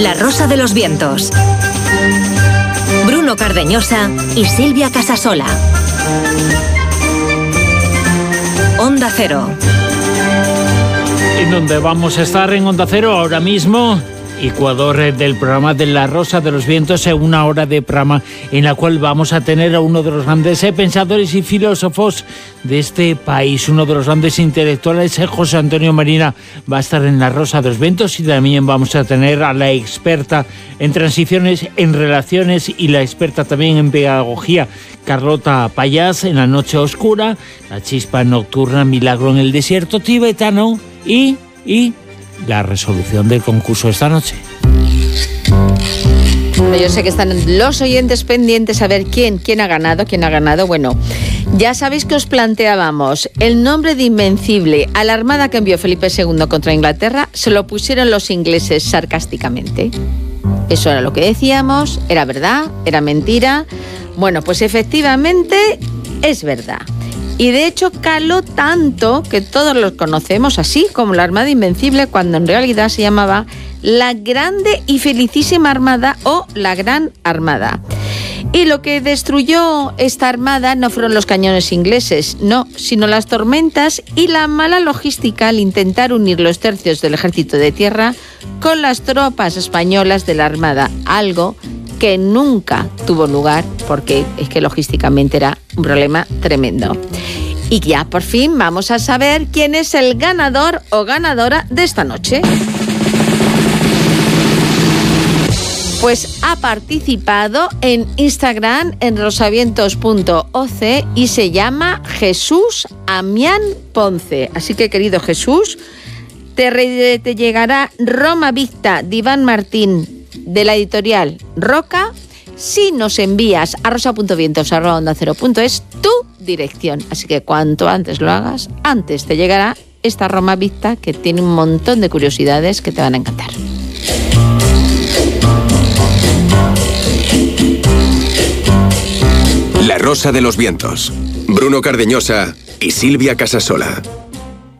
La Rosa de los Vientos. Bruno Cardeñosa y Silvia Casasola. Onda Cero. En donde vamos a estar en Onda Cero ahora mismo, Ecuador, del programa de La Rosa de los Vientos, en una hora de programa en la cual vamos a tener a uno de los grandes pensadores y filósofos de este país, uno de los grandes intelectuales, José Antonio Marina, va a estar en La Rosa de los Vientos, y también vamos a tener a la experta en transiciones, en relaciones, y la experta también en pedagogía, Carlota Payás, en La Noche Oscura, La Chispa Nocturna, Milagro en el Desierto Tibetano y la resolución del concurso esta noche. Yo sé que están los oyentes pendientes a ver quién ha ganado. Bueno, ya sabéis que os planteábamos el nombre de Invencible a la armada que envió Felipe II contra Inglaterra, se lo pusieron los ingleses sarcásticamente. Eso era lo que decíamos, era verdad, era mentira. Bueno, pues efectivamente es verdad. Y de hecho caló tanto que todos los conocemos así como la Armada Invencible, cuando en realidad se llamaba la Grande y Felicísima Armada o la Gran Armada. Y lo que destruyó esta armada no fueron los cañones ingleses, no, sino las tormentas y la mala logística al intentar unir los tercios del ejército de tierra con las tropas españolas de la armada, algo que nunca tuvo lugar porque es que logísticamente era un problema tremendo. Y ya por fin vamos a saber quién es el ganador o ganadora de esta noche. Pues ha participado en Instagram en rosavientos.oc y se llama Jesús Amián Ponce. Así que, querido Jesús, te llegará Roma Victa de Iván Martín de la editorial Roca si nos envías a rosa.vientos@ondacero.es tu dirección. Así que cuanto antes lo hagas, antes te llegará esta Roma Victa, que tiene un montón de curiosidades que te van a encantar. La Rosa de los Vientos. Bruno Cardeñosa y Silvia Casasola.